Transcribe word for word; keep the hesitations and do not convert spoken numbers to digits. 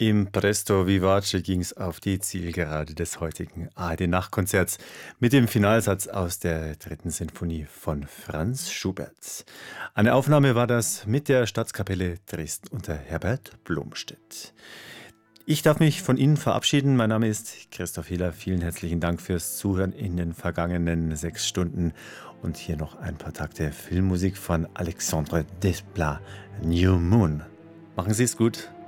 Im Presto Vivace ging es auf die Zielgerade des heutigen A R D-Nachtkonzerts mit dem Finalsatz aus der dritten Sinfonie von Franz Schubert. Eine Aufnahme war das mit der Staatskapelle Dresden unter Herbert Blomstedt. Ich darf mich von Ihnen verabschieden. Mein Name ist Christoph Hehler. Vielen herzlichen Dank fürs Zuhören in den vergangenen sechs Stunden. Und hier noch ein paar Takte Filmmusik von Alexandre Desplat, New Moon. Machen Sie es gut.